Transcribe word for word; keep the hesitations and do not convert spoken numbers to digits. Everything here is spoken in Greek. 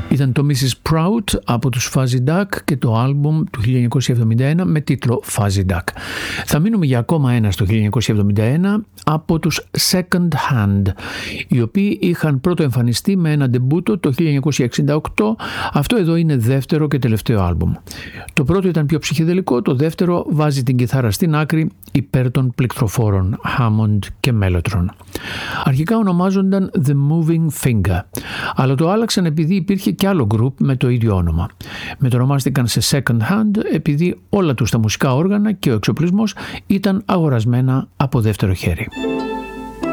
Ήταν το μίσις Prout από τους Fuzzy Duck και το άλμπουμ του χίλια εννιακόσια εβδομήντα ένα με τίτλο Fuzzy Duck. Θα μείνουμε για ακόμα ένα στο χίλια εννιακόσια εβδομήντα ένα από τους Second Hand, οι οποίοι είχαν πρώτο εμφανιστεί με ένα ντεμπούτο το χίλια εννιακόσια εξήντα οκτώ. Αυτό εδώ είναι δεύτερο και τελευταίο άλμπουμ. Το πρώτο ήταν πιο ψυχεδελικό, το δεύτερο βάζει την κιθάρα στην άκρη υπέρ των πληκτροφόρων Hammond και Mellotron. Αρχικά ονομάζονταν The Moving Finger, αλλά το άλλαξαν επειδή υπήρχε κι άλλο group με το ίδιο όνομα. Μετονομάστηκαν σε Second Hand επειδή όλα τους τα μουσικά όργανα και ο εξοπλισμός ήταν αγορασμένα από δεύτερο χέρι.